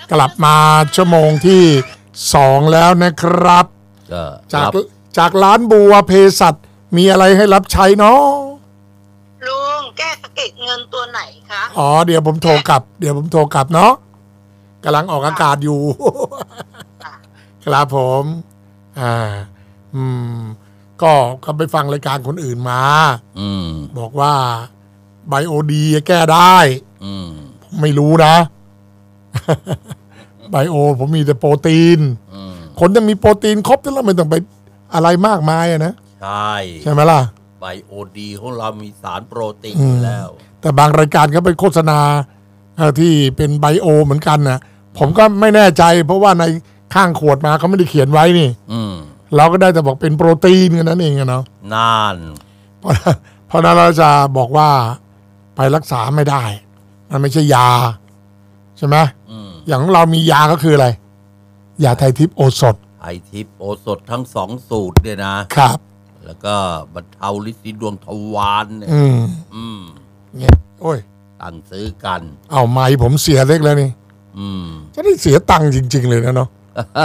กลับมาชั่วโมงที่2แล้วนะครับจากร้านบัวเภสัชมีอะไรให้รับใช้เนาะลุงแก้สะเก็ดเงินตัวไหนคะเดี๋ยวผมโทรกลับเนาะกำลังออกอากาศอยู่ครับผมก็ไปฟังรายการคนอื่นมาบอกว่าไบโอดีแก้ได้ผมไม่รู้นะไบโอผมมีแต่โปรตีนคนจะมีโปรตีนครบแล้วไม่ต้องไปอะไรมากมายนะใช่ไหมล่ะไบโอดีของเรามีสารโปรตีนแล้วแต่บางรายการก็ไปโฆษณาที่เป็นไบโอเหมือนกันนะผมก็ไม่แน่ใจเพราะว่าในข้างขวดมาเขาไม่ได้เขียนไว้นี่เราก็ได้แต่บอกเป็นโปรตีนกันนั่นเองเนาะนานเพราะนั้นเราจะบอกว่าไปรักษาไม่ได้มันไม่ใช่ยาใช่ไหมอย่างของเรามียาก็คืออะไรยาไทยทิพย์โอสถไทยทิพย์โอสถทั้ง2สูตรเนี่ยนะครับแล้วก็บรรเทาฤทธิ์สีดวงทวารเนี่ยเนี่ยโอ้ยตั้งซื้อกันเอาไม้ผมเสียเล็กแล้วนี่จะได้เสียตังค์จริงๆเลยนะเนาะ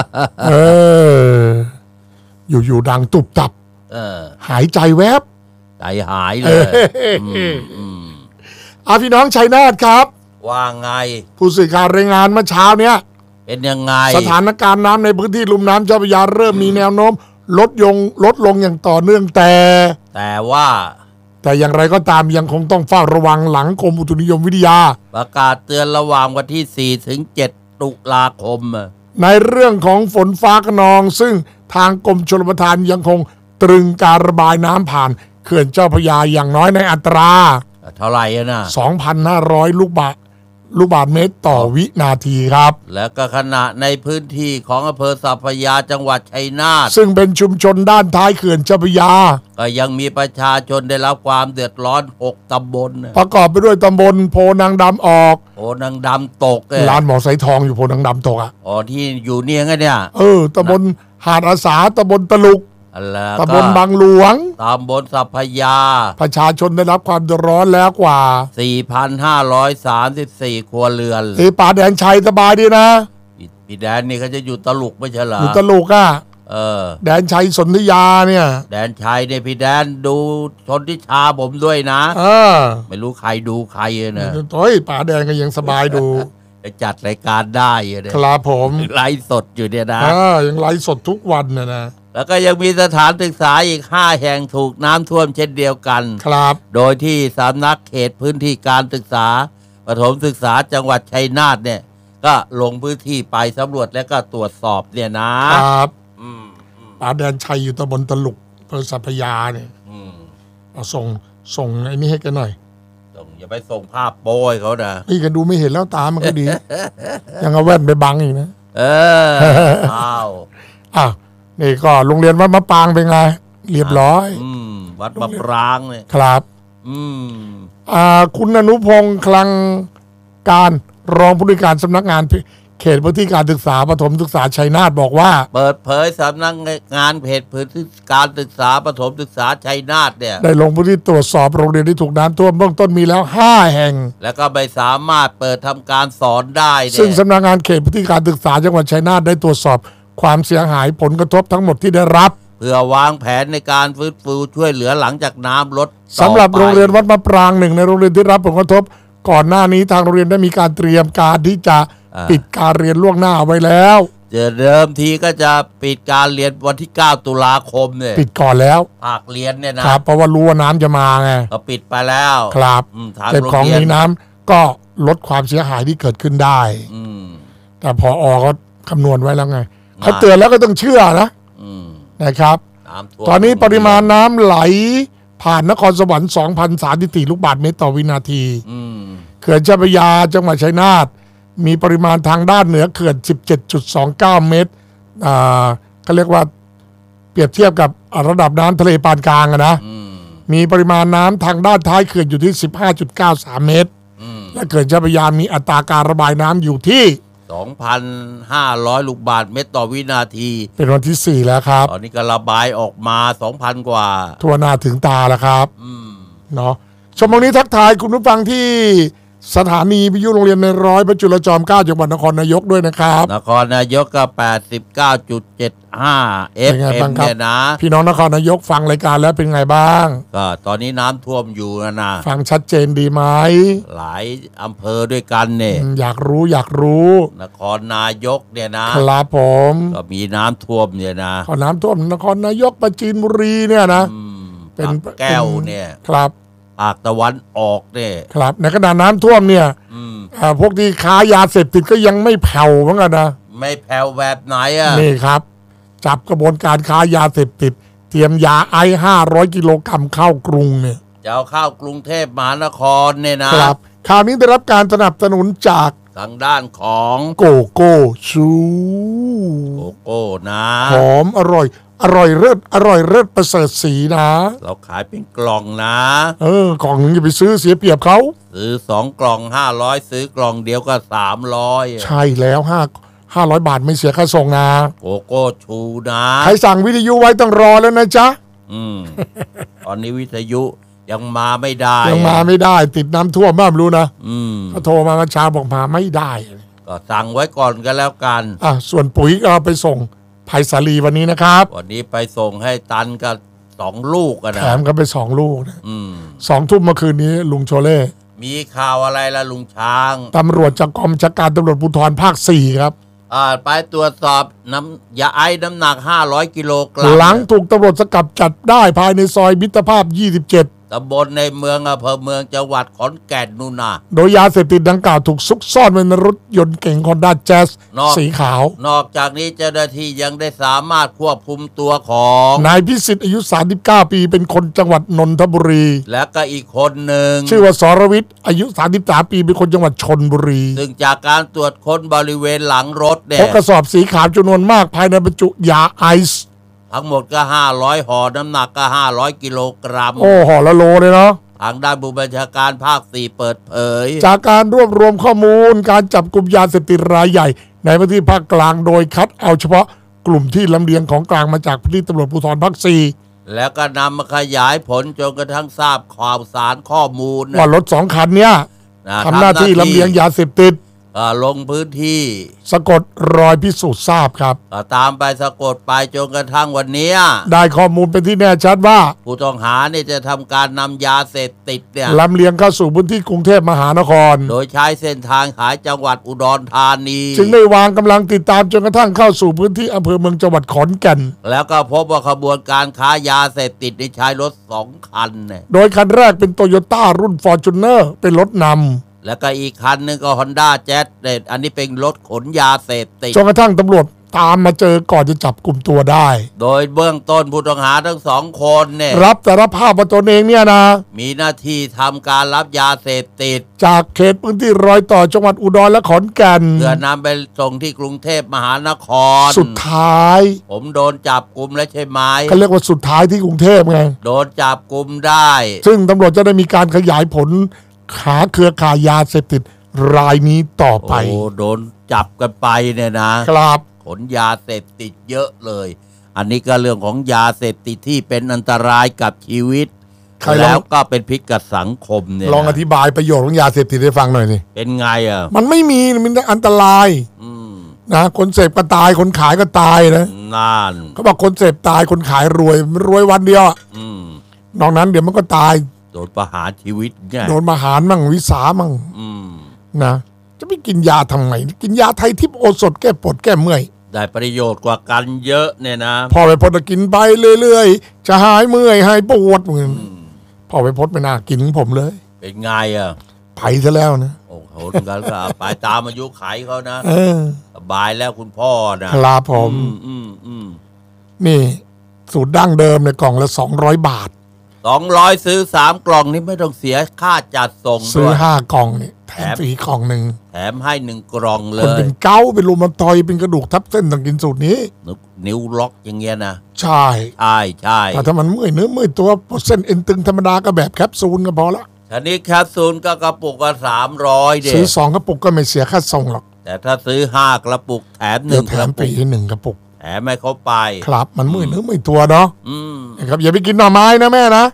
อยู่ดังตุบตับหายใจแวบใจหายเลยพี่น้องชัยนาทครับว่าไงผู้สื่อข่าวรายงานเมื่อเช้าเนี้ยเป็นยังไงสถานการณ์น้ำในพื้นที่ลุ่มน้ำเจ้าพระยาเริ่มมีแนวโน้มลดลงอย่างต่อเนื่องแต่อย่างไรก็ตามยังคงต้องเฝ้าระวังหลังกรมอุตุนิยมวิทยาประกาศเตือนระหว่างวันที่4 ถึง 7 ตุลาคมในเรื่องของฝนฟ้าคะนองซึ่งทางกรมชลประทานยังคงตรึงการระบายน้ำผ่านเขื่อนเจ้าพระยาอย่างน้อยในอัตราเท่าไหร่นะ 2,500 ลูกบาศก์เมตรต่อวินาทีครับและก็ขณะในพื้นที่ของอำเภอสัพพยาจังหวัดชัยนาทซึ่งเป็นชุมชนด้านท้ายเขื่อนเจ้าพระยาก็ยังมีประชาชนได้รับความเดือดร้อน6 ตำบลประกอบไปด้วยตำบลโพนางดำออกโพนางดำตกร้านหมอสายทองอยู่โพนางดำตกที่อยู่เนี่ยไงเนี่ยตำบลหาดอาสาตำบลตลุกตำบลบางหลวงตำบลสัพพยาประชาชนได้รับความเดือดร้อนแล้วกว่า 4,534 ครัวเรือนป่าแดนชัยสบายดีนะพี่แดนนี่เขาจะอยู่ตลุกไม่ใช่เหรออยู่ตลุกแดนชัยสนธยาเนี่ยแดนชัยเนี่ยพี่แดนดูชนทิชาผมด้วยนะไม่รู้ใครดูใครนะป่าแดนก็ยังสบายดูจัดรายการได้เนี่ยครับผมไลฟ์สดอยู่เนี่ยนะยังไลฟ์สดทุกวันนะแล้วก็ยังมีสถานศึกษาอีก5 แห่งถูกน้ำท่วมเช่นเดียวกันครับโดยที่สำนักเขตพื้นที่การศึกษาประถมศึกษาจังหวัดชัยนาทเนี่ยก็ลงพื้นที่ไปสำรวจและก็ตรวจสอบเนี่ยนะครับป่าแดนชัยอยู่ตำบลตลุกอำเภอสัพพยาเนี่ยเอาส่งไอ้นี่ให้กันหน่อยอย่าไปส่งภาพโป้ยเขานะนี่กันดูไม่เห็นแล้วตามันก็ดี ยังเอาแว่นไปบังอีกนะนี่ก็โรงเรียนวัดมะปรางเป็นไงเรียบร้อยวัดมะปรางเนี่ยครับคุณอนุพงษ์คลังการรองผู้อำนวยการสำนักงานเขตพื้นที่การศึกษาประถมศึกษาชัยนาทบอกว่าเปิดเผยสำนักงานเขตพื้นที่การศึกษาประถมศึกษาชัยนาทเนี่ยได้ลงพื้นที่ตรวจสอบโรงเรียนที่ถูกน้ำท่วมเบื้องต้นมีแล้ว5 แห่งแล้วก็ไม่สามารถเปิดทำการสอนได้ซึ่งสำนักงานเขตพื้นที่การศึกษาจังหวัดชัยนาทได้ตรวจสอบความเสียหายผลกระทบทั้งหมดที่ได้รับเพื่อวางแผนในการฟื้นฟูช่วยเหลือหลังจากน้ำลดสำหรับโรงเรียนวัดมะปรางหนึ่งในโรงเรียนที่รับผลกระทบก่อนหน้านี้ทางโรงเรียนได้มีการเตรียมการที่จะปิดการเรียนล่วงหน้าไว้แล้วเดิมทีก็จะปิดการเรียนวันที่9 ตุลาคมเนี่ยปิดก่อนแล้วภาคเรียนเนี่ยนะครับเพราะว่ารู้ว่าน้ำจะมาไงก็ปิดไปแล้วครับเก็บของในน้ำก็ลดความเสียหายที่เกิดขึ้นได้แต่พอก็คำนวณไว้แล้วไงเขาเตือนแล้วก็ต้องเชื่อนะครับตอนนี้ปริมาณน้ำไหลผ่านนครสวรรค์ 2,034 ลูกบาศก์เมตรต่อวินาทีเขื่อนเจ้าพระยาจังหวัดชัยนาทมีปริมาณทางด้านเหนือเขื่อน 17.29 เมตรเขาเรียกว่าเปรียบเทียบกับระดับน้ำทะเลปานกลางนะมีปริมาณน้ำทางด้านท้ายเขื่อนอยู่ที่ 15.93 เมตรและเขื่อนเจ้าพระยามีอัตราการระบายน้ำอยู่ที่ 2,500 ลูกบาศก์เมตรต่อวินาทีเป็นวันที่4แล้วครับตอนนี้ก็ระบายออกมา 2,000 กว่าทั่วหน้าถึงตาแล้วครับเนาะชั่วโมงนี้ทักทายคุณผู้ฟังที่สถานีวิทยุโรงเรียนในร้อยพระจุลจอมเกล้าจังหวัดนครนายกด้วยนะครับนครนายกก็ 89.75 FM เนี่ยนะพี่น้องนครนายกฟังรายการแล้วเป็นไงบ้างก็ตอนนี้น้ำท่วมอยู่นะฟังชัดเจนดีไหมหลายอำเภอด้วยกันเนี่ยอยากรู้นครนายกเนี่ยนะครับผมก็มีน้ำท่วมเนี่ยนะพอน้ำท่วมนครนายกปราจีนบุรีเนี่ยนะเป็นแก้วเนี่ยครับภาคตะวันออกเนี่ยครับในขณะน้ำท่วมเนี่ยพวกที่ค้ายาเสพติดก็ยังไม่แผ่วเหมือนกันนะไม่แผ่วแบบไหนอ่ะนี่ครับจับกระบวนการค้ายาเสพติดเตรียมยาไอ500 กิโลกรัมเข้ากรุงเนี่ยจะเอาเข้ากรุงเทพมหานครเนี่ยนะครับข่าวนี้ได้รับการสนับสนุนจากทางด้านของโกโก้ชูโกโก้นะหอมอร่อยเลิศประเสริฐสีนะเราขายเป็นกล่องนะกล่องนึงอย่าไปซื้อเสียเปรียบเขาซื้อ2 กล่อง500ซื้อกล่องเดียวก็300 ใช่แล้ว500 บาทไม่เสียค่าส่งนะโกโก้ชูนะใครสั่งวิทยุไว้ต้องรอแล้วนะจ๊ะตอนนี้วิทยุยังมาไม่ได้ติดน้ำท่วมบ้างรู้นะเขาโทรมาเมื่อเช้าบอกมาไม่ได้ก็สั่งไว้ก่อนกันแล้วกันส่วนปุ๋ยก็เอาไปส่งไผ่สาลีวันนี้นะครับวันนี้ไปส่งให้ตันก็2 ลูกกันนะแถมก็ไป2 ลูกนะ2 ทุ่มเมื่อคืนนี้ลุงโชเล่มีข่าวอะไรล่ะลุงช้างตำรวจจากกองบัญชาการตำรวจภูธรภาค4ครับไปตรวจสอบยาไอน้ำหนัก500 กิโลกรัมหลังถูกตำรวจสกัดจับได้ภายในซอยมิตรภาพ27 ตำบลในเมืองอำเภอเมืองจังหวัดขอนแก่นนู่นนะโดยยาเสพติดดังกล่าวถูกซุกซ่อนไว้ในรถยนต์เก๋งฮอนด้าแจ๊สสีขาวนอกจากนี้เจ้าหน้าที่ยังได้สามารถควบคุมตัวของนายพิสิทธิ์อายุ39 ปีเป็นคนจังหวัดนนทบุรีและก็อีกคนหนึ่งชื่อว่าสรวิทย์อายุ33 ปีเป็นคนจังหวัดชลบุรีซึ่งจากการตรวจค้นบริเวณหลังรถเนี่ยพบกระสอบสีขาวจำนวนมากภายในบรรจุยาไอซ์ทั้งหมดก็500 ห่อน้ำหนักก็500 กิโลกรัมห่อละโลเลยเนาะทางด้านผู้บัญชาการภาค4เปิดเผยจากการรวบรวมข้อมูลการจับกลุ่มยาเสพติดรายใหญ่ในพื้นที่ภาคกลางโดยคัดเอาเฉพาะกลุ่มที่ลำเลียงของกลางมาจากพื้นที่ตำรวจภูธรภาค4 แล้วก็นำมาขยายผลจนกระทั่งทราบข่าวสารข้อมูลว่ารถ2 คันเนี้ยทำหน้าที่ลำเลียงยาเสพติดลงพื้นที่สะกดรอยพิสูจน์ทราบครับตามไปสะกดไปจนกระทั่งวันนี้ได้ข้อมูลเป็นที่แน่ชัดว่าผู้ต้องหาเนี่ยจะทำการนำยาเสพติดเนี่ยลำเลียงเข้าสู่พื้นที่กรุงเทพมหานครโดยใช้เส้นทางขายจังหวัดอุดรธานีจึงได้วางกำลังติดตามจนกระทั่งเข้าสู่พื้นที่อำเภอเมืองจังหวัดขอนแก่นแล้วก็พบว่าขบวนการค้ายาเสพติดในใช้รถ2 คันเนี่ยโดยคันแรกเป็นโตโยต้ารุ่น Fortuner เป็นรถนำแล้วก็อีกคันนึงก็ Honda Jazz เนี่ยอันนี้เป็นรถขนยาเสพติดจนกระทั่งตำรวจตามมาเจอก่อนจะจับกลุ่มตัวได้โดยเบื้องต้นผู้ต้องหาทั้ง2 คนเนี่ยรับสารภาพว่าตนเองเนี่ยนะมีหน้าที่ทำการรับยาเสพติดจากเขตพื้นที่รอยต่อจังหวัดอุดรและขอนแก่นเพื่อนำไปส่งที่กรุงเทพมหานครสุดท้ายผมโดนจับกุมแล้วใช่ไหมเขาเรียกว่าสุดท้ายที่กรุงเทพไงโดนจับกุมได้ซึ่งตำรวจจะได้มีการขยายผลหาเครือข่ายยาเสพติดรายนี้ต่อไปโดนจับกันไปเนี่ยนะครับขนยาเสพติดเยอะเลยอันนี้ก็เรื่องของยาเสพติดที่เป็นอันตรายกับชีวิตแล้วก็เป็นพิษกับสังคมเนี่ยลองอธิบายประโยชน์ของยาเสพติดให้ฟังหน่อยสิเป็นไงมันไม่มีมันอันตรายนะคนเสพก็ตายคนขายก็ตายนะนั่นเขาบอกคนเสพตายคนขายรวยวันเดียวนอกนั้นเดี๋ยวมันก็ตายโดนประหารชีวิตไงโดนประหารมั่งวิสามั่งนะจะไม่กินยาทำไมกินยาไทยทิพย์โอสถแก้ปวดแก้เมื่อยได้ประโยชน์กว่ากันเยอะเนี่ยนะพอไปพดกินไปเรื่อยๆจะหายเมื่อยหายปวดเหมือนพอไปพดไม่น่ากินผมเลยเป็นไงไปซะแล้วนะโอ้โหงั้นก็ไปตามอายุไขเขานะสบายแล้วคุณพ่อนะครับผมนี่สูตรดั้งเดิมในกล่องละ200 บาท 200ซื้อ3 กล่องนี่ไม่ต้องเสียค่าจัดส่งซื้อ5 กล่องนี่แถมฟรีกล่องนึงแถมให้1 กล่องเลยคนเป็นเกาเป็นรูมาตอยเป็นกระดูกทับเส้นต้องกินสูตรนี้นิ้วล็อกอย่างเงี้ยนะใช่แต่ถ้ามันเมื่อยเนื้อเมื่อยตัวเส้นเอ็นตึงธรรมดาก็แบบแคปซูลก็พอละชนิดแคปซูลก็กระปุกก็300เด้ซื้อ2 กระปุกก็ไม่เสียค่าส่งหรอกแต่ถ้าซื้อ5 กระปุกแถม1 แถมฟรี1 กระปุกแถมให้เขาไปครับมันเมื่อยเนื้อเมื่อยตัวเนาะครับอย่าไปกินหน่อไม้นะแม่นะกิน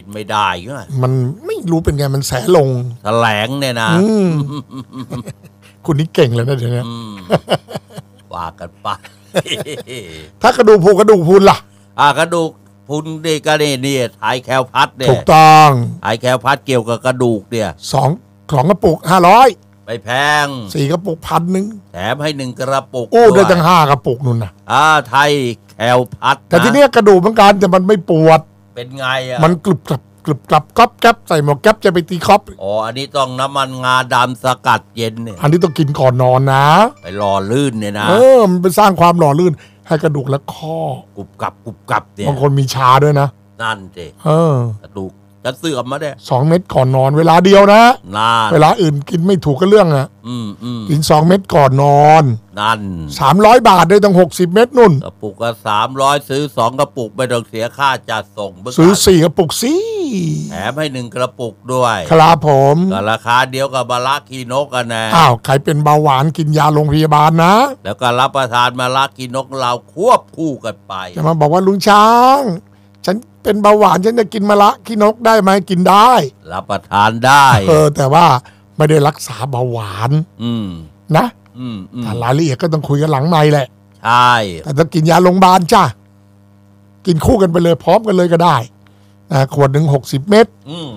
นไม่ได้ก็มันไม่รู้เป็นไงมันแสลงแถลงเนี่ยนะคุณนี่เก่งเลยนะเดี๋ยวนี้ว่ากันไปถ้ากระดูกพูนล่ะกระดูกพุนนี่ก็นี่ไทยแคลพัดเนี่ยถูกต้องไทยแคลพัดเกี่ยวกับกระดูกเนี่ย 2กระปุก500 ไม่แพง 4กระปุก1,000 แถมให้1กระปุกได้ตั้ง5กระปุกนู่นนะไทยแคลพัดแต่ทีเนี้ยกระดูกเหมือนกันแต่มันไม่ปวดเป็นไงมันกรึบกลับก๊อบแก๊บใส่หมวกแก๊บจะไปตีคอปอันนี้ต้องน้ำมันงาดำสกัดเย็นเนี่ยอันนี้ต้องกินก่อนนอนนะไปหล่อลื่นเนี่ยนะมันไปสร้างความหล่อลื่นให้กระดูกและข้อกรุบกรับเนี่ยบางคนมีชาด้วยนะนั่นสิกระดูกจะเสื่อมมาได้ 2 เม็ดก่อนนอนเวลาเดียวนะเวลาอื่นกินไม่ถูกก็เรื่องกิน2 เม็ดก่อนนอนนั่น 300 บาทได้ตั้ง60 เม็ดนุ่นกระปุกก็300ซื้อ2กระปุกไม่ต้องเสียค่าจัดส่งซื้อ4กระปุกสิแถมให้1กระปุกด้วยครับผมก็ราคาเดียวกับบะระคีนกกันนะใครเป็นเบาหวานกินยาโรงพยาบาลนะแล้วก็รับประทานมะระคีนกเราควบคู่กันไปจะมาบอกว่าลุงช้างฉันเป็นเบาหวานฉันจะกินมะระขี้นกได้ไหมกินได้รับประทานได้แต่ว่าไม่ได้รักษาเบาหวานนะแต่รายละเอียดก็ต้องคุยกันหลังไมค์แหละใช่แต่ถ้ากินยาโรงพยาบาลจ้ากินคู่กันไปเลยพร้อมกันเลยก็ได้ขวด60 เม็ด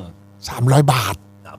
300 บาท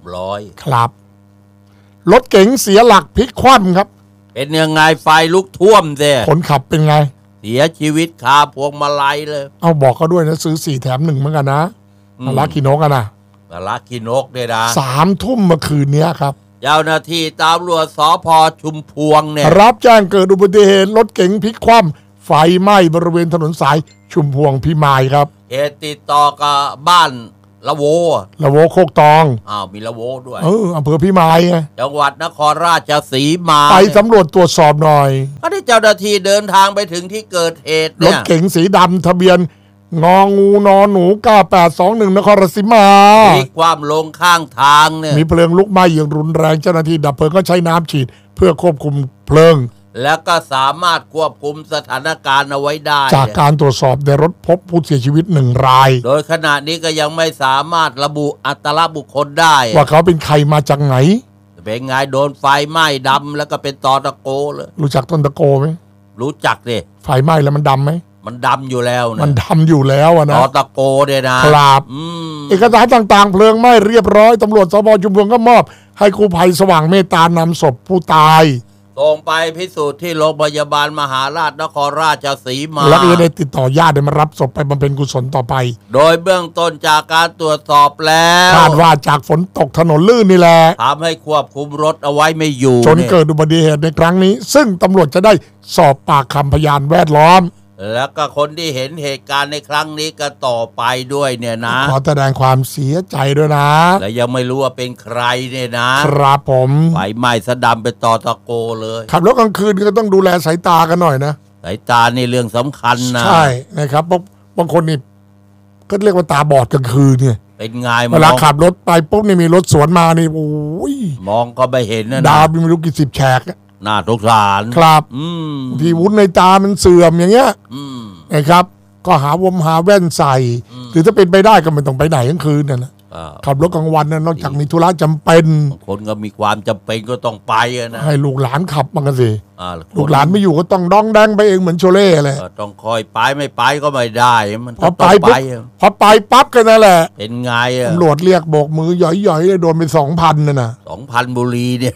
300 ครับรถเก๋งเสียหลักพลิกคว่ำครับเป็นยังไงไฟลุกท่วมเสียคนขับเป็นไงเสียชีวิตคาพวงมาลัยเลยบอกเขาด้วยนะซื้อ4 แถม 1เหมือนกันนะมะระคีนกนะมะระคีนกเนี่ยนะ 3 ทุ่มเมื่อคืนนี้ครับเจ้าหน้าที่ตำรวจสภ.ชุมพวงเนี่ยรับแจ้งเกิดอุบัติเหตุรถเก๋งพลิกคว่ำไฟไหม้บริเวณถนนสายชุมพวงพิมายครับเหตุติดต่อกับบ้านละโวโคกตองมีละโวด้วยอำเภอพิมายไงจังหวัดนครราชสีมาไปสำรวจตรวจสอบหน่อยก็ได้เจ้าหน้าที่เดินทางไปถึงที่เกิดเหตุรถเก๋งสีดำทะเบียนงองูนอหนู9821นครราชสีมามีความลงข้างทางเนี่ยมีเพลิงลุกไหม้อย่างรุนแรงเจ้าหน้าที่ดับเพลิงก็ใช้น้ำฉีดเพื่อควบคุมเพลิงแล้วก็สามารถควบคุมสถานการณ์เอาไว้ได้จากการตรวจสอบในรถพบผู้เสียชีวิต1 รายโดยขณะนี้ก็ยังไม่สามารถระบุอัตลักษณ์บุคคลได้ว่าเขาเป็นใครมาจากไหนเป็นไงโดนไฟไหม้ดำแล้วก็เป็นตอตะโกเลยรู้จักต้นตะโกไหมรู้จักดิไฟไหม้แล้วมันดำไหมมันดำอยู่แล้วนะมันดำอยู่แล้วนะตอตะโกเนี่ยนะครับเอกสารต่างๆเพลิงไหม้เรียบร้อยตำรวจสภ.ชุมพวงก็มอบให้กู้ภัยสว่างเมตตานำศพผู้ตายส่งไปพิสูจน์ที่โรงพยาบาลมหาราชนครราชสีมาแล้วก็ได้ติดต่อญาติมารับศพไปบำเพ็ญกุศลต่อไปโดยเบื้องต้นจากการตรวจสอบแล้วคาดว่าจากฝนตกถนนลื่นนี่แหละทำให้ควบคุมรถเอาไว้ไม่อยู่จนเกิดอุบัติเหตุในครั้งนี้ซึ่งตำรวจจะได้สอบปากคำพยานแวดล้อมแล้วก็คนที่เห็นเหตุการณ์ในครั้งนี้ก็ต่อไปด้วยเนี่ยนะขอแสดงความเสียใจด้วยนะและยังไม่รู้ว่าเป็นใครเนี่ยนะครับผมไฟไหม้สะดำเป็นตอตะโกเลยขับรถกลางคืนก็ต้องดูแลสายตากันหน่อยนะสายตานี่เรื่องสำคัญนะใช่นะครับบางคนนี่ก็เรียกว่าตาบอดกลางคืนเนี่ยเป็นไงเวลาขับรถไปปุ๊บนี่มีรถสวนมานี่โอ้ยมองก็ไม่เห็นนะดาวไม่รู้กี่10 แฉกน่าสงสารครับที่วุ้นในตามันเสื่อมอย่างเงี้ยนะครับก็หาแว่นใส่หรือถ้าเป็นไปได้ก็ไม่ต้องไปไหนกลางคืนนั่นแหละขับรถกลางวันนั้นนอกจากมีธุระจำเป็นคนก็มีความจำเป็นก็ต้องไปนะให้ลูกหลานขับมันก็สิลูกหลานไม่อยู่ก็ต้องดองแดงไปเองเหมือนโชเล่เลยต้องคอยไปไม่ไปก็ไม่ได้มันพอไปปั๊บกันนั่นแหละเป็นไงตำรวจเรียกโบกมือหย่อยๆเลยโดนไป 2,000น่ะ 2,000 บุรีเนี่ย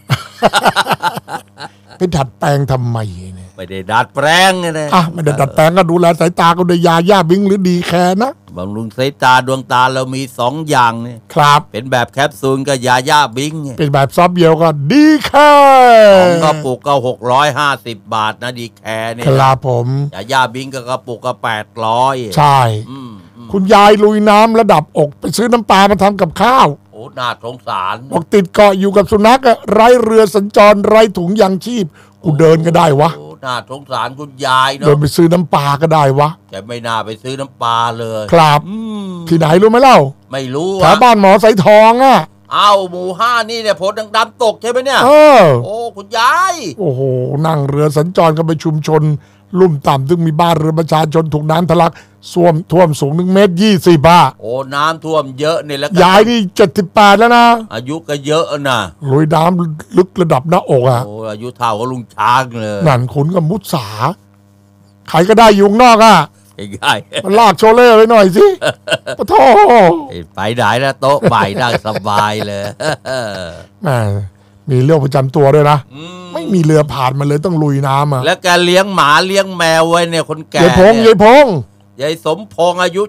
ไปดัดแปลงทำไมเนี่ยไม่ได้ดัดแปลงไงนะไม่ได้ดัดแปลงก็ดูแลสายตาก็ด้วยยาย่าบิงหรือดีแคร์นะบำรุงสายตาดวงตาเรามี2 อย่างนี่ครับเป็นแบบแคปซูลกับยาย่าบิงเป็นแบบซอฟเยลก็ดีแคร์กระปุกก็650 บาทนะดีแคร์เนี่ยครับผมยาย่าบิงก็กระปุกก็800 ใช่คุณยายลุยน้ำระดับอกไปซื้อน้ำปลามาทำกับข้าวโอ้น่าสงสารบอกติดเกาะอยู่กับสุนัขไร้เรือสัญจรไร้ถุงยางชีพกูเดินก็ได้วะน่าสงสารคุณยายเนาะเดินไปซื้อน้ำปลาก็ได้วะแต่ไม่น่าไปซื้อน้ำปลาเลยครับที่ไหนรู้ไหมเล่าไม่รู้แถวบ้านหมอสายทองอ้าวหมู่ห้านี่เนี่ยโพธิ์ดำๆตกใช่ไหมเนี่ยโอ้คุณยายโอ้โหนั่งเรือสัญจรกันไปชุมชนลุ่มต่ำซึ่งมีบ้านเรือนประชาชนถูกน้ำทะลักท่วมสูง1.20 เมตรโอ้น้ำท่วมเยอะนี่แล้วยายนี่78แล้วนะอายุก็เยอะนะลุยน้ำลึกระดับหน้าอกอ่ะโอ้อายุเท่ากับลุงช้างเลยนั่นขุนกับมุสาใครก็ได้ยุงนอกอ่ะง่ายมันลากโชเล่ไปหน่อยสิปะโถไปไหนแล้วโต๊ะใบนั่งสบายเลยแหมมีเรื่องประจำตัวด้วยนะไม่มีเรือผ่านมาเลยต้องลุยน้ำอ่ะแล้วแกเลี้ยงหมาเลี้ยงแมวไว้เนี่ยคนแก่ยายพงยายสมพงษ์อายุ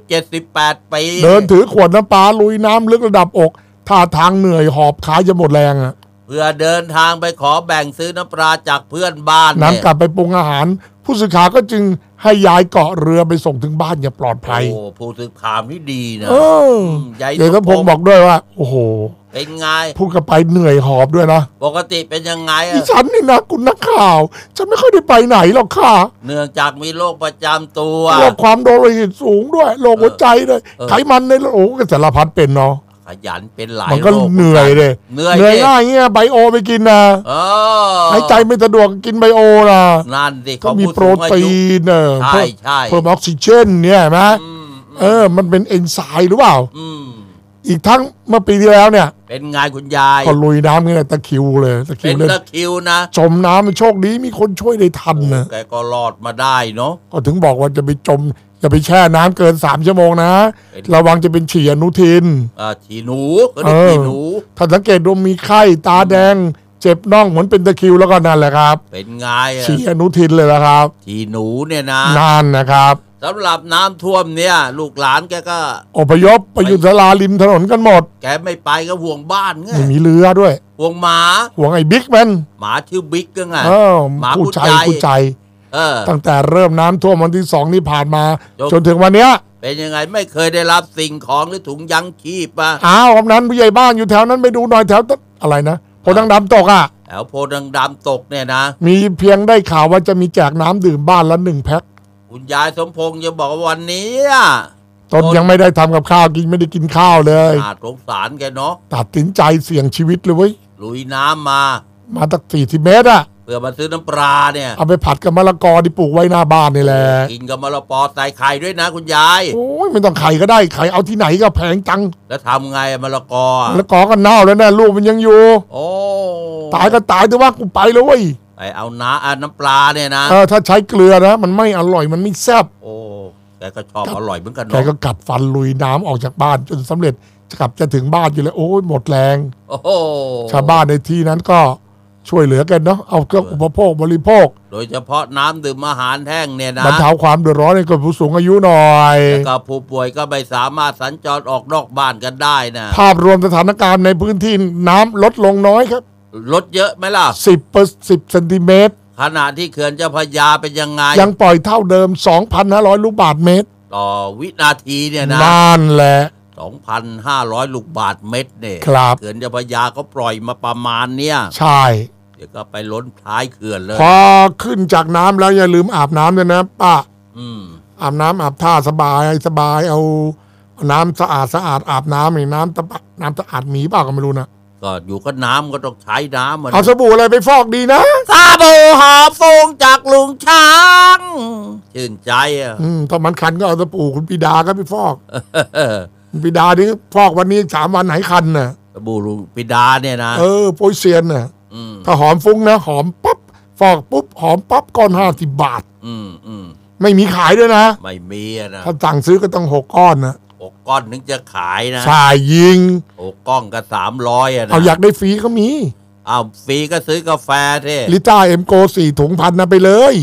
78 ปีเดินถือขวดน้ำปลาลุยน้ำลึกระดับอกท่าทางเหนื่อยหอบขาจะหมดแรงอ่ะเพื่อเดินทางไปขอแบ่งซื้อน้ำปลาจากเพื่อนบ้านน้ำกลับไปปรุงอาหารผู้สื่อข่าวก็จึงให้ยายเกาะเรือไปส่งถึงบ้านอย่างปลอดภัยโอ้ผู้สื่อข่าวนี่ดีนะยายสมพงษ์บอกด้วยว่าโอ้โหเป็นไงพูดกันไปเหนื่อยหอบด้วยนะปกติเป็นยังไงอ่ะฉันนี่นะคุณนักข่าวฉันไม่ค่อยได้ไปไหนหรอกค่ะเนื่องจากมีโรคประจำตัวโรคความดันโลหิตสูงด้วยโรคหัวใจด้วยไขมันในโอ้ก็สารพัดเป็นเนาะขยันเป็นหลายมันก็เหนื่อยเลยเหนื่อยง่ายเงี้ยไบโอไปกินนะหายใจไม่สะดวกกินไบโอนะนั่นสิก็มีโปรตีนเนอะใช่เพิ่มออกซิเจนเนี่ยไหมมันเป็นเอนไซม์หรือเปล่าอีกทั้งเมื่อปีที่แล้วเนี่ยเป็นไงคุณยายก็ลุยน้ำนี่แหละตะคิวเลยเป็นตะคิวนะจมน้ำมันโชคดีมีคนช่วยได้ทันนะแกก็รอดมาได้เนาะก็ถึงบอกว่าจะไปจมอย่าไปแช่น้ำเกิน3 ชั่วโมงนะระวังจะเป็นฉี่อนุทินฉี่หนูก็ได้ฉี่หนูถ้าสังเกตดูมีไข้ตาแดงเจ็บน่องเหมือนเป็นตะคิวแล้วก็นั่นแหละครับเป็นไงฉี่อนุทินเลยละครับฉี่หนูเนี่ยนะนั่นนะครับสำหรับน้ำท่วมเนี่ยลูกหลานแกก็อพยพไปอยู่ศาลาริมถนนกันหมดแกไม่ไปก็ห่วงบ้านไงไม่มีเรือด้วยห่วงหมาห่วงไอ้บิ๊กแมนหมาชื่อบิ๊กก็ไงหมาผู้ใจตั้งแต่เริ่มน้ำท่วมวันที่2นี่ผ่านมาจนถึงวันเนี้ยเป็นยังไงไม่เคยได้รับสิ่งของหรือถุงยังชีพป่ะกำนันผู้ใหญ่บ้านอยู่แถวนั้นไปดูหน่อยแถวอะไรนะโพธิ์ดำตกอ่ะแถวโพธิ์ดำตกเนี่ยนะมีเพียงได้ข่าวว่าจะมีแจกน้ำดื่มบ้านละ1 แพ็คคุณยายสมพงษ์จะบอกว่าวันนี้ตนยังไม่ได้ทำกับข้าวกินไม่ได้กินข้าวเลยสงสารแกเนาะตัดสินใจเสี่ยงชีวิตเลยเว้ยลุยน้ำมาตั้ง40 เมตรอ่ะเพื่อมาซื้อน้ำปลาเนี่ยเอาไปผัดกับมะละกอที่ปลูกไว้หน้าบ้านนี่แหละกินกับมะละกอใส่ไข่ด้วยนะคุณยายโอ้ยไม่ต้องไข่ก็ได้ไข่เอาที่ไหนก็แพงจังแล้วทำไงมะละกอก็เน่าแล้วนะลูกมันยังอยู่โอ้ตายก็ตายแต่ว่ากูไปเลยเว้ยไปเอาน้ำปลาเนี่ยนะถ้าใช้เกลือนะมันไม่อร่อยมันไม่แซ่บโอ้แกก็ชอบอร่อยเหมือนกันแกก็กัดฟันลุยน้ำออกจากบ้านจนสำเร็จจะถึงบ้านอยู่เลยโอ้ยหมดแรงชาวบ้านในที่นั้นก็ช่วยเหลือกันเนาะเอาเครื่องอุปโภคบริโภคโดยเฉพาะน้ำดื่มอาหารแห้งเนี่ยนะบรรเทาความเดือดร้อนให้กับผู้สูงอายุหน่อยแล้วก็ผู้ป่วยก็ไม่สามารถสัญจรออกนอกบ้านกันได้นะภาพรวมสถานการณ์ในพื้นที่น้ำลดลงน้อยครับลดเยอะไหมล่ะ 10 เซนติเมตรขณะที่เขื่อนเจ้าพระยาเป็นยังไงยังปล่อยเท่าเดิม 2,500 ลูกบาศก์เมตรต่อวินาทีเนี่ยนะนั่นแหละ 2,500 ลูกบาศก์เมตรเนี่ยเขื่อนเจ้าพระยาเขาปล่อยมาประมาณเนี่ยใช่เดี๋ยวก็ไปล้นท้ายเขื่อนเลยพอขึ้นจากน้ำแล้วอย่าลืมอาบน้ำด้วยนะป้าอาบน้ำอาบท่าสบายเอาน้ำสะอาดอาบน้ำนี่น้ำสะอาดหมีเปล่าก็ไม่รู้นะก็อยู่ก็น้ำก็ต้องใช้น้ำเอาสบู่อะไรไปฟอกดีนะสบู่หอมฟงจากลุงช้างชื่นใจถ้ามันคันก็เอาสบู่คุณปิดาก็ไปฟอกคุณปิดานี่ฟอกวันนี้3 วันหายคันน่ะสบู่ลุงปิดาเนี่ยนะโปรยเซียนน่ะถ้าหอมฟุ้งนะหอมปั๊บฟอกปุ๊บหอมปั๊บก้อน50 บาทไม่มีขายด้วยนะไม่มีนะถ้าสั่งซื้อก็ต้อง6 ก้อนนะ 6 ก้อนถึงจะขายนะใช่ยิง 6 ก้อนก็300นะเอาอยากได้ฟรีก็มีเอาฟรีก็ซื้อกาแฟที่ลิต้าเอ็มโก4 ถุง1,000นะไปเลย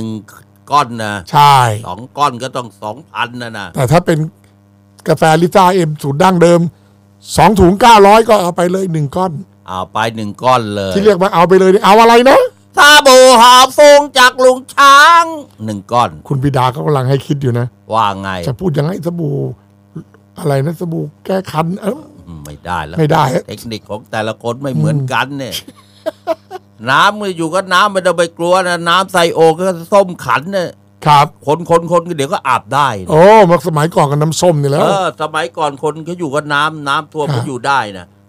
1 ก้อนนะใช่ 2 ก้อนก็ต้อง 2,000นะแต่ถ้าเป็นกาแฟลิต้าเอ็มสูตรดั้งเดิม2 ถุง900ก็เอาไปเลย1 ก้อนเอาไป1 ก้อนเลยที่เรียกว่าเอาไปเลยเอาอะไรนะสบู่หอมฟงจากลุงช้าง1 ก้อนคุณปิดาเขากำลังให้คิดอยู่นะว่าไงจะพูดยังไงสบู่อะไรนะสบู่แก้คันไม่ได้แล้วไม่ได้เทคนิคของแต่ละคนไม่เหมือนกันเนี่ยน้ำมืออยู่ก็น้ำไม่ต้องไปกลัวนะน้ำใส่โอ่งก็ส้มขันเนี่ยครับคนเดี๋ยวก็อาบได้โอ้มาสมัยก่อนกันน้ำส้มนี่แล้วสมัยก่อนคนเขาอยู่กับน้ำท่วมเขาอยู่ได้นะ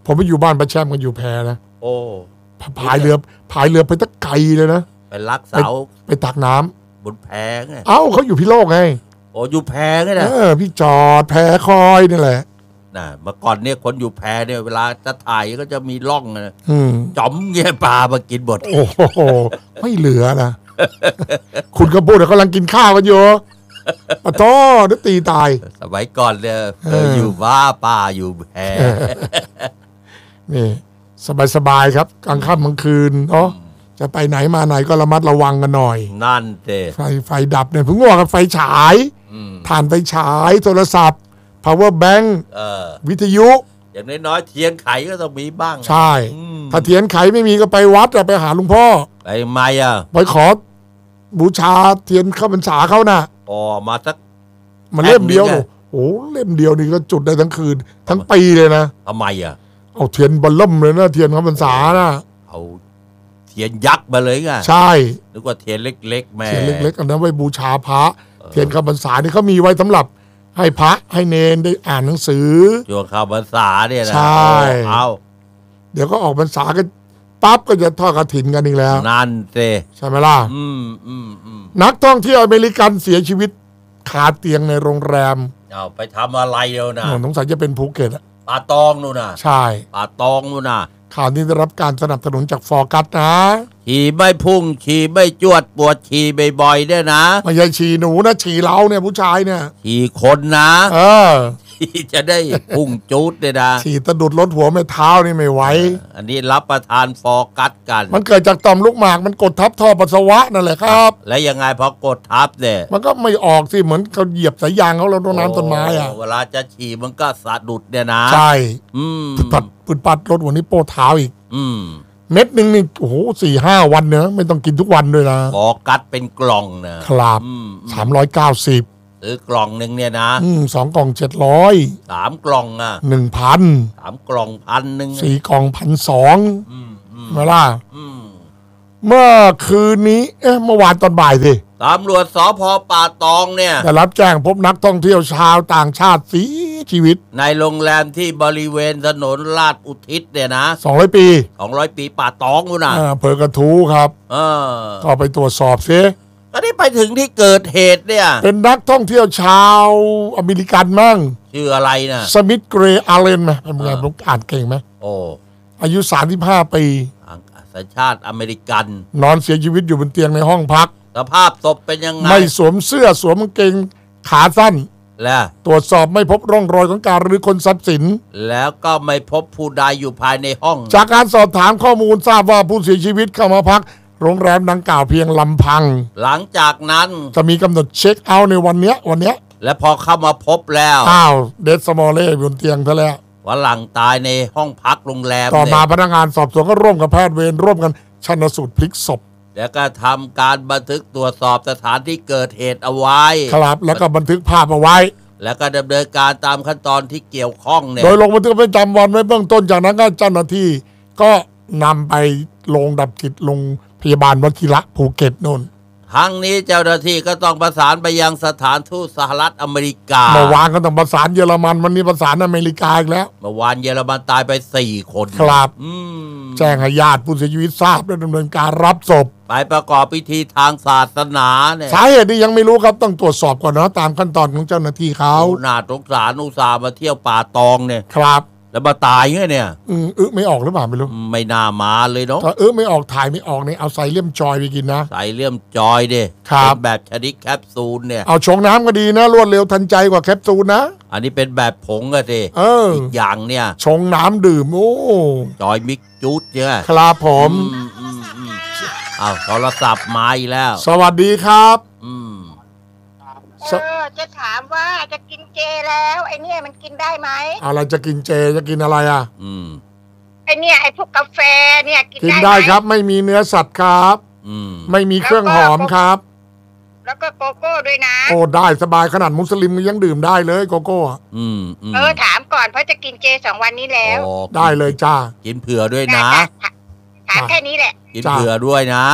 ผมไปอยู่บ้านประแชมกันอยู่แพนะโอ้พายเรือไปตะไกลเลยนะไปรักเสาไปตักน้ำบนแพไงเขาอยู่พี่โลกไงโอ้อยู่แพไงนะพี่จอดแพคอยนี่แหละนะเมื่อก่อนเนี่ยคนอยู่แพเนี่ยเวลาจะถ่ายก็จะมีร่องนะจ๋อมเงี้ยปลามากินหมดโอ้โหไม่เหลือนะคุณก็พูดแต่กำลังกินข้าวกันอยู่ปะโต้นึกตีตายสมัยก่อนเนี่ยอยู่ว่าป่าอยู่แพนี่สบายครับกลางค่ำกลางคืนจะไปไหนมาไหนก็ระมัดระวังกันหน่อยนั่นเด้ไฟดับเนี่ยเพิ่งว่ากันไฟฉายถ่านไฟฉายโทรศัพท์ power bank วิทยุอย่างน้อยๆเทียนไขก็ต้องมีบ้างใช่ถ้าเทียนไขไม่มีก็ไปวัดไปหาหลวงพ่อไปไหมไปขอบูชาเทียนเข้าพรรษาเขาน่ะมาสักมันเล่มเดียวโอ้เล่มเดียวนี่ก็จุดได้ทั้งคืนทั้งปีเลยนะทำไมเอาเทียนบอลล่มเลยนะเทียนเข้าพรรษานะเอาเทียนยักษ์มาเลยไงใช่นึกว่าเทียนเล็กๆแม่เทียนเล็กๆอันนั้นไว้บูชาพระเทียนเข้าพรรษานี่เขามีไว้สำหรับให้พระให้เนรได้อ่านหนังสือช่วงเข้าพรรษาเนี่ยนะใช่เดี๋ยวก็ออกพรรษากันปั๊บก็จะทอดกฐินกันอีกแล้วนั่นสิใช่ไหมล่ะนักท่องเที่ยวอเมริกันเสียชีวิตคาเตียงในโรงแรมไปทำอะไรเดียวนะสงสัยจะเป็นภูเก็ตป่าตองนู่นน่ะใช่ป่าตองนู่นน่ะข่าวนี้ได้รับการสนับสนุนจากฟอร์กัสนะขี่ไม่พุ่งขี่ไม่จวดปวดขี่บ่อยๆเนี่ยนะไม่ใช่ฉี่หนูนะฉี่เราเนี่ยผู้ชายเนี่ยขี่คนนะที่จะได้พุ่งจูดเลยนะฉี่ตะดุดรถหัวไม่เท้านี่ไม่ไหวอันนี้รับประทานฟอร์กัสกันมันเกิดจากต่อมลูกหมากมันกดทับท่อปัสสาวะนั่นแหละครับแล้วยังไงพอกดทับเนี่ยมันก็ไม่ออกสิเหมือนเขาเหยียบสายยางเขาแล้วต้นน้ำต้นไม้เวลาจะฉี่มันก็สะดุดเนี่ยนะใช่ปืดปัดรถหัวนี้โป้เท้าอีกเม็ดหนึ่งนี่โอ้โห4-5 วันเนอะไม่ต้องกินทุกวันด้วยนะฟอร์กัสเป็นกล่องนะครับ390 ซื้อกล่องหนึ่งเนี่ยนะ 2 กล่อง700 3 กล่อง 1,000 3 กล่อง1,000 4 กล่อง1,200มาล่ะเมื่อคืนนี้เมื่อวานตอนบ่ายสิตำรวจสภ.ป่าตองเนี่ยได้รับแจ้งพบนักท่องเที่ยวชาวต่างชาติเสียชีวิตในโรงแรมที่บริเวณถนนลาดอุทิศเนี่ยนะ 200 ปีป่าตองนู่นนะอำเภอกระทู้ครับก็ไปตรวจสอบซิก็ได้ไปถึงที่เกิดเหตุเนี่ยเป็นนักท่องเที่ยวชาวอเมริกันมั่งชื่ออะไรนะสมิธเกรย์อาเลนไหมเป็นไงผมอ่านเก่งไหมอายุ35 ปีสัญชาติอเมริกันนอนเสียชีวิตอยู่บนเตียงในห้องพักสภาพศพเป็นยังไงไม่สวมเสื้อสวมกางเกงขาสั้นและตรวจสอบไม่พบร่องรอยของการรื้อค้นทรัพย์สินแล้วก็ไม่พบผู้ใดอยู่ภายในห้องจากการสอบถามข้อมูลทราบว่าผู้เสียชีวิตเข้ามาพักโรงแรมดังกล่าวเพียงลำพังหลังจากนั้นจะมีกำหนดเช็คเอาท์ในวันนี้และพอเข้ามาพบแล้วเดดสมอลเล่บนเตียงซะแล้วว่าหลังตายในห้องพักโรงแรมต่อมาพนักงานสอบสวนก็ร่วมกับแพทย์เวรร่วมกันชันสูตรพลิกศพแล้วก็ทำการบันทึกตรวจสอบสถานที่เกิดเหตุเอาไว้ครับแล้วก็บันทึกภาพเอาไว้แล้วก็ดำเนินการตามขั้นตอนที่เกี่ยวข้องเนี่ยโดยลงบันทึกประจำวันไว้เบื้องต้นจากนั้นก็เจ้าหน้าที่ก็นำไปลงดับจิตลงพยาบาลวชิระภูเก็ตโน่นทั้งนี้เจ้าหน้าที่ก็ต้องประสานไปยังสถานทูตสหรัฐอเมริกาเมื่อวานก็ต้องประสานเยอรมันวันนี้ประสานอเมริกาอีกแล้วเมื่อวานเยอรมันตายไป4 คนครับแจ้งให้ญาติผู้เสียชีวิตทราบและดำเนินการรับศพไปประกอบพิธีทางศาสนาเนี่ยสาเหตุนี้ยังไม่รู้ครับต้องตรวจสอบก่อนนะตามขั้นตอนของเจ้าหน้าที่เขาน่าสงสารอุตส่าห์มาเที่ยวป่าตองเนี่ยครับแล้วมาตายไงเนี่ยไม่ออกหรือเปล่าไม่รู้ไม่น่ามาเลยเนาะถ้าไม่ออกถ่ายไม่ออกเนี่ยเอาไซเลียมจอยไปกินนะไซเลียมจอยดิเป็นแบบชนิดแคปซูลเนี่ยเอาชงน้ำก็ดีนะรวดเร็วทันใจกว่าแคปซูลนะอันนี้เป็นแบบผงอะสิอีกอย่างเนี่ยชงน้ำดื่มโอ้จอยมิกจูดใช่ไหมครับผมเอาโทรศัพท์มาอีกแล้วสวัสดีครับจะถามว่าจะกินเจแล้วไอเนี่ยมันกินได้ไหมอะไรจะกินเจจะกินอะไรไอเนี่ยไอพวกกาแฟเนี่ยกินได้ครับไม่มีเนื้อสัตว์ครับไม่มีเครื่องหอมครับแล้วก็โกโก้ด้วยนะโอ้ได้สบายขนาดมุสลิมยังดื่มได้เลยโกโก้ถามก่อนเพราะจะกินเจ2 วันนี้แล้วได้เลยจ้ากินเผื่อด้วยนะถามแค่นี้แหละกินเผื่อด้วยนะ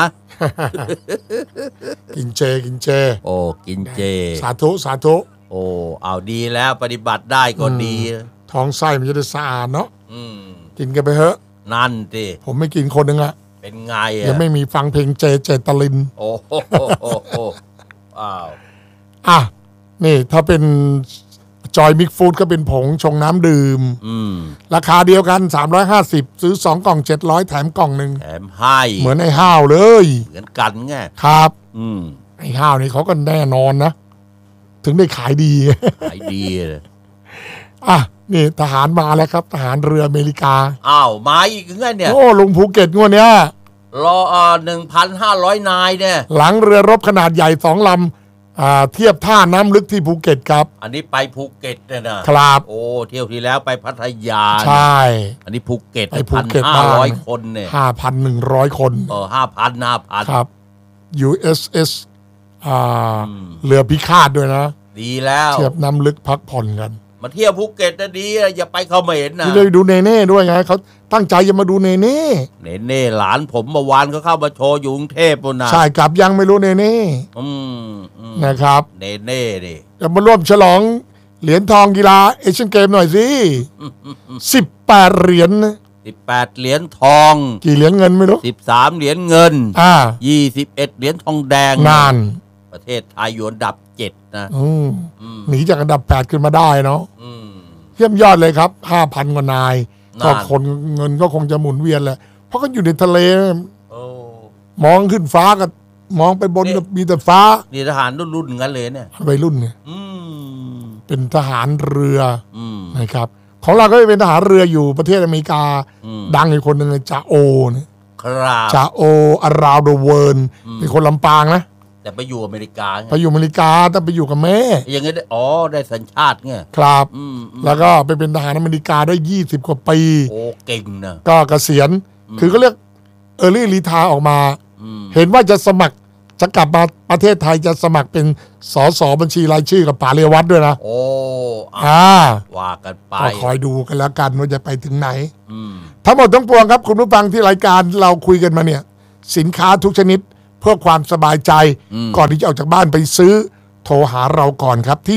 กินเจโอ้กินเจสาธุโอ้เอาดีแล้วปฏิบัติได้ก็ดีท้องไส้มันจะได้สะอาดเนาะกินกันไปเถอะนั่นสิผมไม่กินคนหนึ่งอะเป็นไงอะยังไม่มีฟังเพลงเจตลินโอ้โหอ้าวอ่ะนี่ถ้าเป็นจอยมิกฟู้ดก็เป็นผงชงน้ำดื่มราคาเดียวกัน350ซื้อ2กล่อง700แถมกล่องหนึ่งแถมให้เหมือนไอ้ห้าวเลยเหมือนกันไงครับไอ้ห้าวนี่เขาก็แน่นอนนะถึงได้ขายดีขายดีเลยอ่ะนี่ทหารมาแล้วครับทหารเรืออเมริกาอ้าวมาอีกไงเนี่ยโอ้ลงภูเก็ตงวดเนี้ยรอ1,500 นายเนี่ยหลังเรือรบขนาดใหญ่2 ลำเทียบท่าน้ำลึกที่ภูเก็ตครับอันนี้ไปภูเก็ตเนี่ยนะครับ โอ้เที่ยวที่แล้วไปพัทยาใช่อันนี้ภูเก็ตไปภูเก็ต 1,500 คนเนี่ย 5,100 คน 5,000 USS เรือพิฆาตด้วยนะดีแล้วเทียบน้ำลึกพักผ่อนกันมาเที่ยวภูเก็ตนะดีอย่าไปเขมรนะนี่เลยดูเนเน่ด้วยไงเขาตั้งใจจะมาดูเนเน่เน่หลานผมเมื่อวานเขาเข้ามาโชว์อยู่กรุงเทพฯนะใช่กลับยังไม่รู้เนเน่นะครับเน่ดิจะมาร่วมฉลองเหรียญทองกีฬาเอเชียนเกมหน่อยสิ18 เหรียญ 18 เหรียญทองกี่เหรียญเงินไม่รู้ 13 เหรียญเงิน21 เหรียญทองแดงนานประเทศไทยอยู่อันดับ7นะหนีจากอันดับ8ขึ้นมาได้เนาะเยี่ยมยอดเลยครับ 5,000 กว่านายก็คนเงินก็คงจะหมุนเวียนแหละเพราะก็อยู่ในทะเลมองขึ้นฟ้าก็มองไปบนก็มีแต่ฟ้านี่ทหารรุ่นงั้นเลยเนี่ยวัยรุ่นเนี่ยเป็นทหารเรือนะครับของเราก็เป็นทหารเรืออยู่ประเทศอเมริกาดังอีกคนหนึ่งจ่าโอเนี่ยจ่าโอ around the world เป็นคนลำปางนะแต่ไปอยู่อเมริกาไปอยู่อเมริกาแต่ไปอยู่กับแม่อย่างงี้ได้สัญชาติไงครับแล้วก็ไปเป็นทหารอเมริกาได้20 กว่าปีโอ้เก่งนะก็เกษียณคือก็เรียกearly retire ออกมาเห็นว่าจะสมัครจะกลับมาประเทศไทยจะสมัครเป็นสสบัญชีรายชื่อกับป๋าเรวัตด้วยนะโอ้ว่ากันไปก็คอยดูกันแล้วกันว่าจะไปถึงไหนทั้งหมดทั้งปวงครับคุณผู้ฟังที่รายการเราคุยกันมาเนี่ยสินค้าทุกชนิดเพื่อความสบายใจก่อนที่จะออกจากบ้านไปซื้อโทรหาเราก่อนครับที่